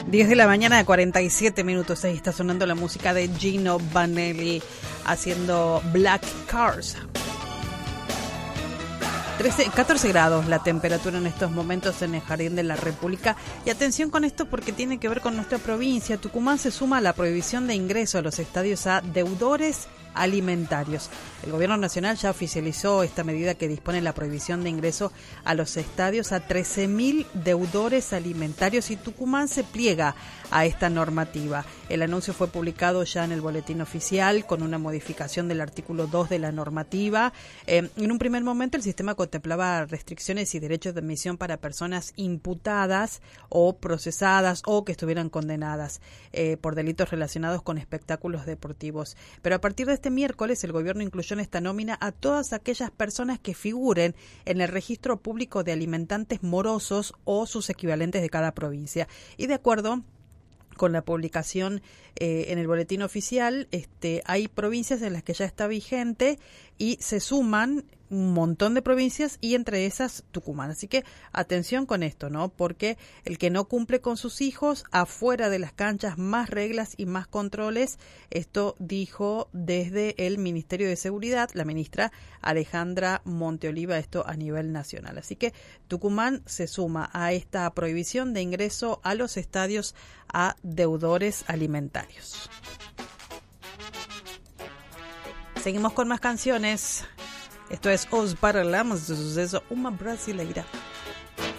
10 de la mañana, 47 minutos. Ahí está sonando la música de Gino Vanelli haciendo Black Cars. 14 grados la temperatura en estos momentos en el Jardín de la República. Y atención con esto porque tiene que ver con nuestra provincia. Tucumán se suma a la prohibición de ingreso a los estadios a deudores alimentarios. El gobierno nacional ya oficializó esta medida que dispone la prohibición de ingreso a los estadios a 13.000 deudores alimentarios y Tucumán se pliega a esta normativa. El anuncio fue publicado ya en el boletín oficial con una modificación del artículo 2 de la normativa. En un primer momento el sistema contemplaba restricciones y derechos de admisión para personas imputadas o procesadas o que estuvieran condenadas por delitos relacionados con espectáculos deportivos. Pero a partir de este miércoles el gobierno incluyó en esta nómina a todas aquellas personas que figuren en el registro público de alimentantes morosos o sus equivalentes de cada provincia. Y de acuerdo con la publicación en el boletín oficial, hay provincias en las que ya está vigente y se suman un montón de provincias y entre esas Tucumán. Así que atención con esto, ¿no? Porque el que no cumple con sus hijos, afuera de las canchas, más reglas y más controles. Esto dijo desde el Ministerio de Seguridad la ministra Alejandra Monteoliva, esto a nivel nacional. Así que Tucumán se suma a esta prohibición de ingreso a los estadios a deudores alimentarios. Seguimos con más canciones. Esto es Os Parlamos de Suceso, uma brasileira.